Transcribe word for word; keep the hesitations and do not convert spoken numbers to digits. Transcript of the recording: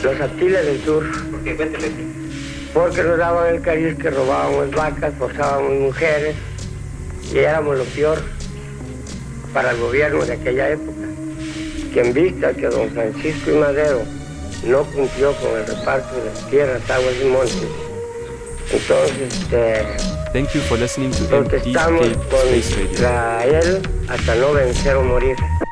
Los Atiles del Sur. ¿Por qué? Cuénteme. Porque nos daban el cariz que robábamos vacas, forzábamos mujeres y éramos lo peor para el gobierno de aquella época. Que en vista que don Francisco I. Madero no cumplió con el reparto de las tierras, aguas y montes, entonces este, Thank you for listening to protestamos M D K Space Radio. contra él hasta no vencer o morir.